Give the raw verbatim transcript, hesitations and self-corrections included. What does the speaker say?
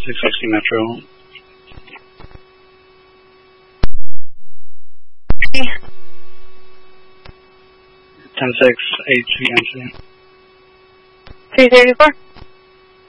six sixty Metro. ten six eight two. three thirty-four?